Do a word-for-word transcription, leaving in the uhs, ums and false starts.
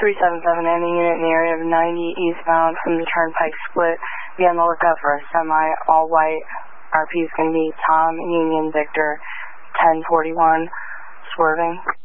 three seven seven, any unit in the area of ninety eastbound from the Turnpike Split. Be on the lookout for a semi, all white. R P is going to be Tom Union Victor ten forty-one, swerving.